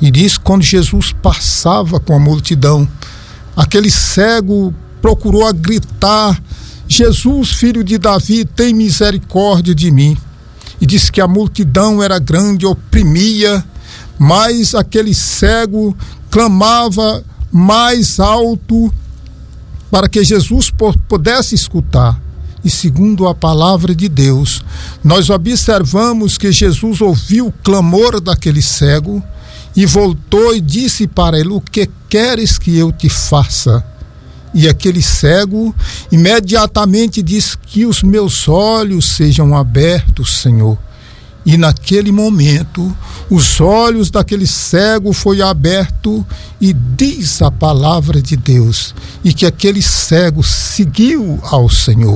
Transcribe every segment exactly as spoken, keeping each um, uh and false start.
E diz que quando Jesus passava com a multidão, aquele cego procurou a gritar: Jesus, filho de Davi, tem misericórdia de mim. E disse que a multidão era grande, oprimia, mas aquele cego clamava mais alto para que Jesus pudesse escutar. E segundo a palavra de Deus, nós observamos que Jesus ouviu o clamor daquele cego e voltou e disse para ele: o que queres que eu te faça? E aquele cego imediatamente disse: que os meus olhos sejam abertos, Senhor. E naquele momento, os olhos daquele cego foi aberto e diz a palavra de Deus, e que aquele cego seguiu ao Senhor.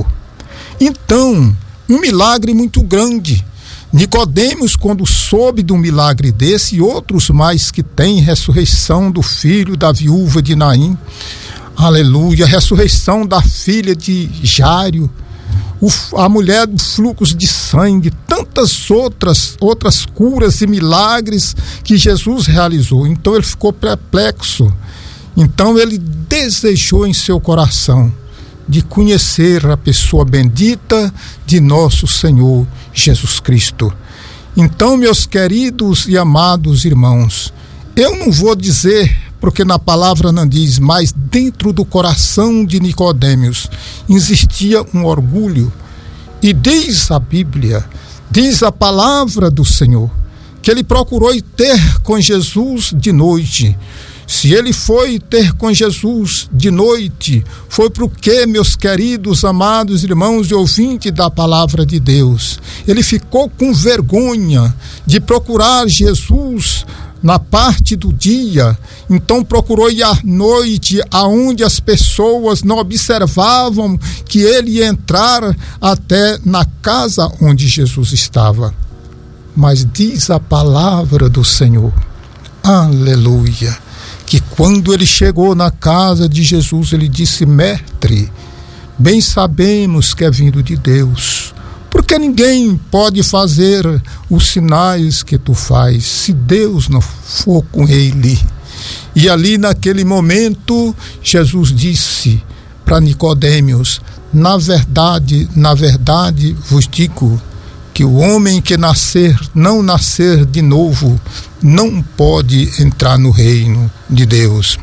Então, um milagre muito grande. Nicodemos, quando soube de um milagre desse e outros mais que tem, ressurreição do filho da viúva de Naim, aleluia, ressurreição da filha de Jairo, o, a mulher do fluxo de sangue, tantas outras, outras curas e milagres que Jesus realizou. Então ele ficou perplexo. Então ele desejou em seu coração de conhecer a pessoa bendita de nosso Senhor Jesus Cristo. Então, meus queridos e amados irmãos, eu não vou dizer, porque na palavra não diz, mas dentro do coração de Nicodemos existia um orgulho. E diz a Bíblia, diz a palavra do Senhor, que ele procurou ter com Jesus de noite. Se ele foi ter com Jesus de noite, foi porque, meus queridos, amados irmãos e ouvintes da palavra de Deus, ele ficou com vergonha de procurar Jesus na parte do dia, então procurou ir à noite, aonde as pessoas não observavam que ele ia entrar até na casa onde Jesus estava. Mas diz a palavra do Senhor, aleluia, que quando ele chegou na casa de Jesus, ele disse: mestre, bem sabemos que é vindo de Deus, porque ninguém pode fazer os sinais que tu faz se Deus não for com ele. E ali naquele momento Jesus disse para Nicodemos: na verdade, na verdade vos digo que o homem que nascer, não nascer de novo, não pode entrar no reino de Deus.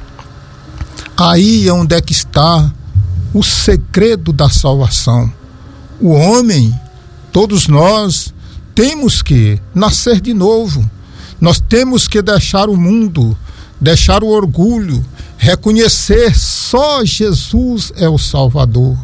Aí é onde é que está o segredo da salvação. O homem, todos nós, temos que nascer de novo. Nós temos que deixar o mundo, deixar o orgulho, reconhecer só Jesus é o Salvador.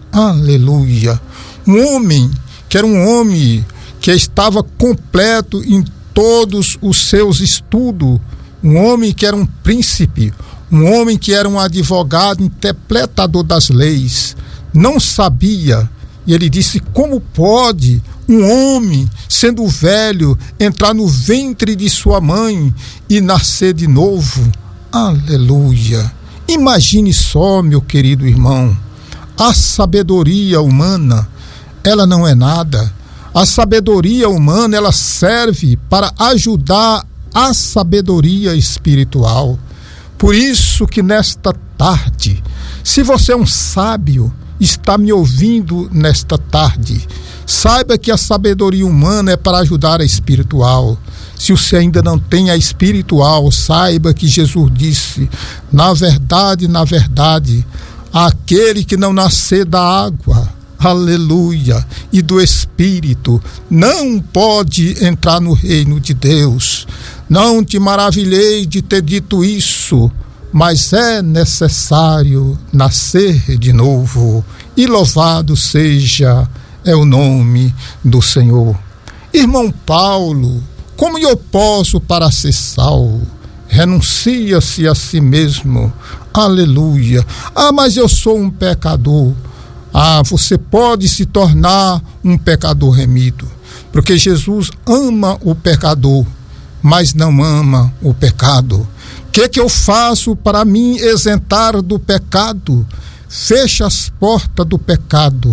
Aleluia. Um homem que era um homem que estava completo em todos os seus estudos, um homem que era um príncipe, um homem que era um advogado, interpretador das leis, não sabia. E ele disse: como pode um homem, sendo velho, entrar no ventre de sua mãe e nascer de novo? Aleluia! Imagine só, meu querido irmão, a sabedoria humana, ela não é nada. A sabedoria humana, ela serve para ajudar a sabedoria espiritual. Por isso que nesta tarde, se você é um sábio, está me ouvindo nesta tarde, saiba que a sabedoria humana é para ajudar a espiritual. Se você ainda não tem a espiritual, saiba que Jesus disse: na verdade, na verdade, aquele que não nascer da água, aleluia, e do Espírito, não pode entrar no reino de Deus. Não te maravilhei de ter dito isso, mas é necessário nascer de novo. E louvado seja é o nome do Senhor. Irmão Paulo, como eu posso para ser salvo? Renuncia-se a si mesmo. Aleluia. Ah, mas eu sou um pecador. Ah, você pode se tornar um pecador remido, porque Jesus ama o pecador, mas não ama o pecado. O que que eu faço para me isentar do pecado? Fecha as portas do pecado.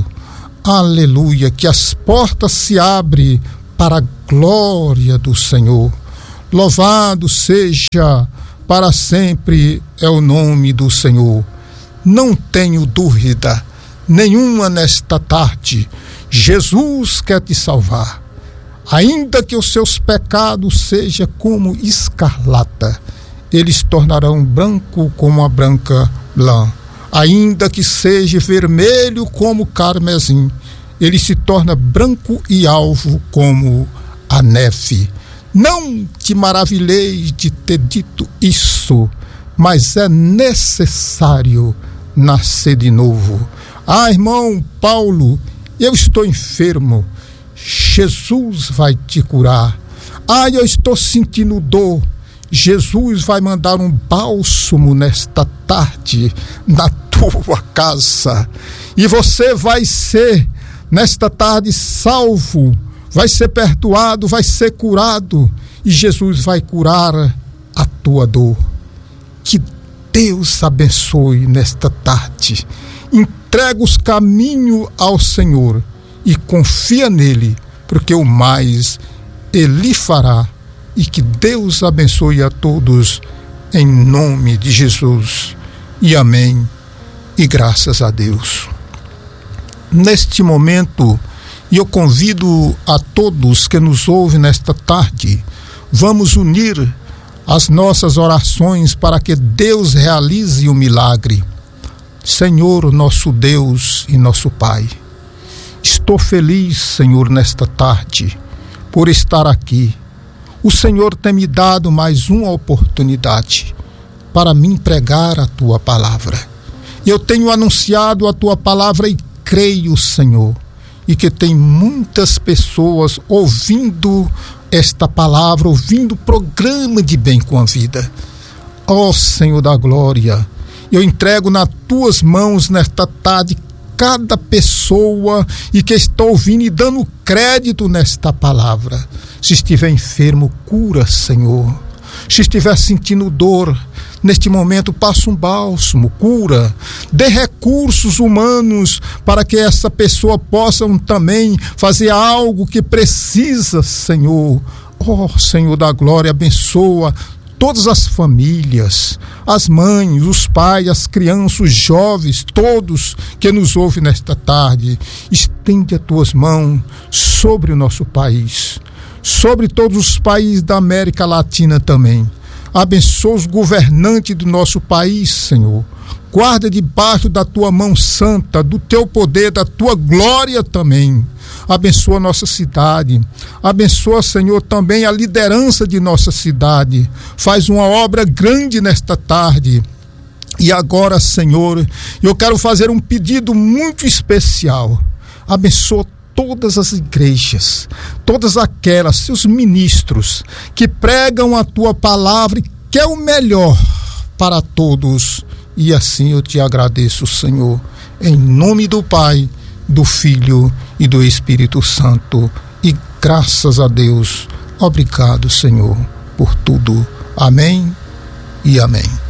Aleluia, que as portas se abrem para a glória do Senhor. Louvado seja para sempre é o nome do Senhor. Não tenho dúvida nenhuma nesta tarde, Jesus quer te salvar. Ainda que os seus pecados sejam como escarlata, eles tornarão branco como a branca lã. Ainda que seja vermelho como carmesim, ele se torna branco e alvo como a neve. Não te maravilhei de ter dito isso, mas é necessário nascer de novo. Ah, irmão Paulo, eu estou enfermo. Jesus vai te curar. Ah, eu estou sentindo dor. Jesus vai mandar um bálsamo nesta tarde na tua casa. E você vai ser, nesta tarde, salvo, vai ser perdoado, vai ser curado. E Jesus vai curar a tua dor. Que Deus abençoe nesta tarde. Entrega os caminhos ao Senhor e confia nele, porque o mais ele fará. E que Deus abençoe a todos em nome de Jesus. E amém. E graças a Deus. Neste momento, eu convido a todos que nos ouvem nesta tarde, vamos unir as nossas orações para que Deus realize o milagre. Senhor, nosso Deus e nosso Pai, estou feliz, Senhor, nesta tarde, por estar aqui. O Senhor tem me dado mais uma oportunidade para me pregar a Tua palavra. Eu tenho anunciado a Tua palavra e creio, Senhor, e que tem muitas pessoas ouvindo esta palavra, ouvindo o programa de Bem com a Vida. Ó Senhor da glória, eu entrego nas Tuas mãos nesta tarde cada pessoa e que está ouvindo e dando crédito nesta palavra. Se estiver enfermo, cura, Senhor. Se estiver sentindo dor, neste momento passa um bálsamo, cura. Dê recursos humanos para que essa pessoa possa também fazer algo que precisa, Senhor. Ó Senhor da glória, abençoa todas as famílias, as mães, os pais, as crianças, os jovens, todos que nos ouvem nesta tarde. Estende as tuas mãos sobre o nosso país, sobre todos os países da América Latina também. Abençoa os governantes do nosso país, Senhor. Guarda debaixo da tua mão santa, do teu poder, da tua glória também. Abençoa a nossa cidade. Abençoa, Senhor, também a liderança de nossa cidade. Faz uma obra grande nesta tarde. E agora, Senhor, eu quero fazer um pedido muito especial. Abençoa todas as igrejas, todas aquelas, seus ministros, que pregam a tua palavra e que é o melhor para todos. E assim eu te agradeço, Senhor, em nome do Pai, do Filho e do Espírito Santo. E graças a Deus, obrigado, Senhor, por tudo. Amém e amém.